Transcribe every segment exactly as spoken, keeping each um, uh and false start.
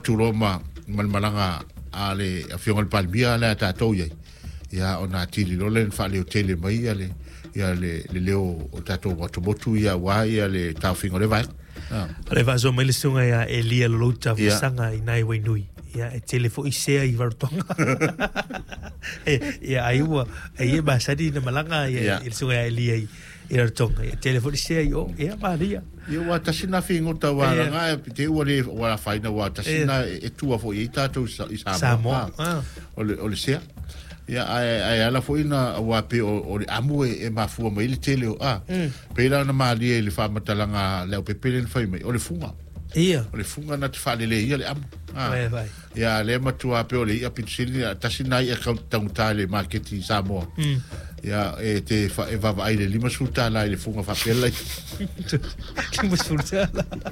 tulo ma mal malanga ale afionga palbia la tatou ye ya ona tili lo len fa le hotel mai ale ya le le leo o tatou watu botu ya wa ya le tafingo le vai ale va zo mai le sunga ya elia lo ta sanga inai we nui ya e telefo i sea i vartonga ya aiwa e ba sadi na malanga ya il sunga ya elia i vartonga ya telefo i sea yo ya maria yo wa tasina fingo ta wa nga te wa le wa faina wa tasina e tua fo i tatou i samo ole ole sea ya ai ai ala foi na wa pe o amu e mafu mai le tele a pe la na mali le fa matalanga le pe pe le foi mai o le funga ia o le funga na te fa le ia le amu vai vai ya le matua pe o le ia pinsili tasina ia ka tangta le marketing samo ya e te fa e va vai le lima sulta la le funga fa pe la lima sulta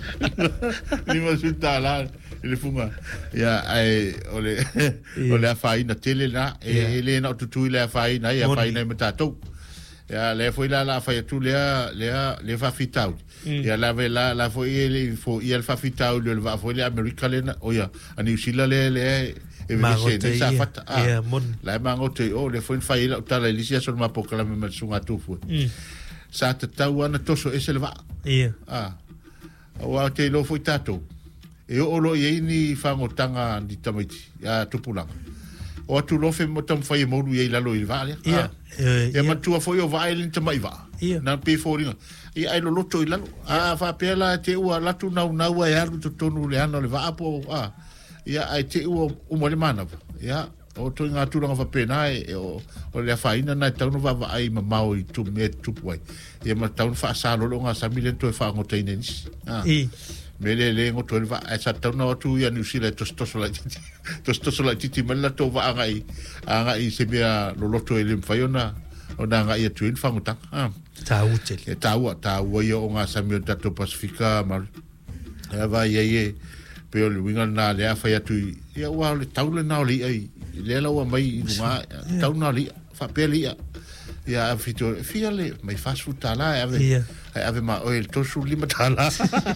lima sulta la le funga ya ai ole ole fa ina tele na e le na tutu le fa ina ya fa ina matato ya le foi la la fa tu le le le fa fitau ya la la la foi le fo il fa fitau le va foi le america le o ya ani usila le le e vese sa fata ya mon la mango te o le foi fa ila ta la lisia so ma pokala me sunga tu fu sa ta tau ana toso ese le va ya ah o te lo foi tato e o lo ye ni fango tanga di tamiti ya tupula o tu lo fe motam fai mo ye la lo il vale ya e ma tu foi o violent mai va na pe foringa e ai lo loto il lo a fa pela te u la tu na na wa ya tu tonu le ano le va po a ya ai te u o mo le mana ya o to nga tu nga fa pena e o o le fa ina na tau no va ai ma mau i tu me tu poi e ma tau fa sa lo nga sa milen to fa ngo teinen ah mele le ngo to va sa tau no tu ya ni sile to sto la titi to sto la titi mala to va nga i nga i se bia lo loto ele fa yona o na nga i tu in fa ngota ah ta utel e ta wa ta wa yo nga sa mi ta to pasifika mal ya va ye ye pe o le winga na le fa ya tu ya wa le tau le na li ai le la wa mai nga tau na li fa pe li ya fito fiale mai fa su tala ave ave ma o il to su lima tala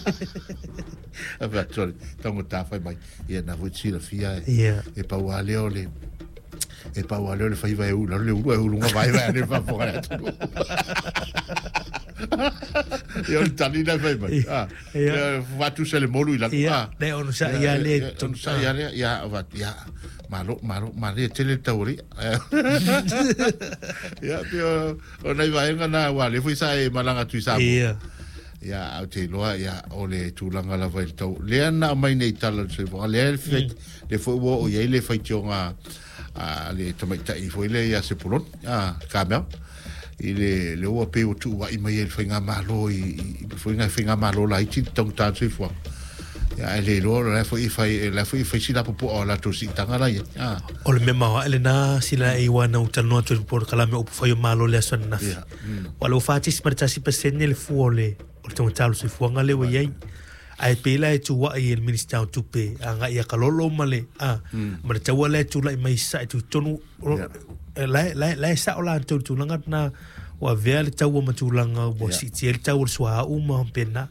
ave tole tongo ta fa mai ya na vuci la fia e pa wa le ole e pa wa le fa iva e u la le u e u lunga vai vai ne fa fora yo talina fa mai ah va tu se le molu ila ah le on sa ya le on sa ya ya va ya malo malo malo tele tauri ya pero ona iba en na wa le foi sai malanga tu sa ya ya te loa ya ole tu langa la vai tau le na mai nei tala se va le fait le foi o ye le foi tionga a le tomata i foi le ya se pulon ah kabel ile le o pe o tu wa i mai el foi nga malo i foi nga foi nga malo la i ti tong ta se foi ya le lo la foi fai la foi fai sila popo o la to si tanga la ya o le mema ele na sila e wana uta no to por kala me o foi malo le son na wala o fati smarta si pesene le fuole o to talo si fuanga le we ai ai pela e tu wa i el minister tu pe anga ia kalolo male ah ma te wala tu la mai sa tu tonu la la la sa ola tu tu langa na wa vele tau ma tu langa bo si ti el tau swa u ma pena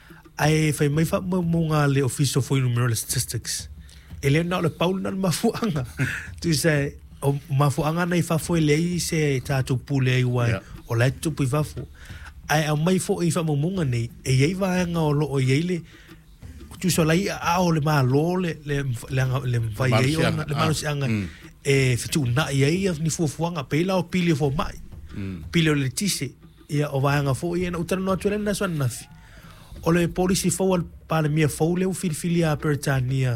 ai fai mai fa mo nga le office foi numero statistics ele na le paul na mafuanga tu sai o mafuanga nei fa foi le se ta tu pule wa o la tu pu fa fu ai a mai fo i fa mo nga nei e ye va nga o lo o ye le tu so lai a o le ma lo le le le va ye o le ma si anga e fitu na ye ni fo fuanga pe la o pile fo mai pile le tise ia o va nga fo ye na utar no tu le na so na o le polisi fawal pa le mia fau le filfilia Britania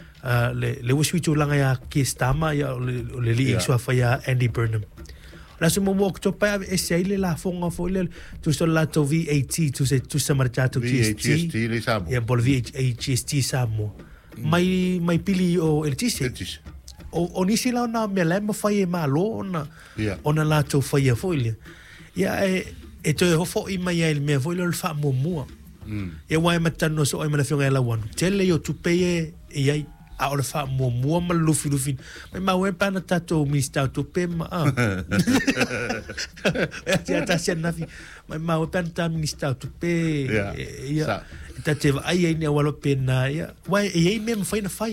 le le wiswitu langa ya kistama ya le li so fa ya Andy Burnham la so mo to pa e se ile la fonga fo le tu so la to V A T tu se tu sa marchato T S T le samo ya por V H S T samo mai mai pili o el tise o o ni sila na me la ma fa ye malo ona ona la to fa ye fo ile ya e e to ho fo i mai el me fo le fa mo mo e wai matano so ai mana fionga la wan tele yo tupe e ai a o fa mo mo ma lufi lufi mai ma we pa na tato mista tupe ma ya ta sia na fi mai ma we pa na mista tupe ya ta te ai ai ne walo pena ya wai e ai me fa na fa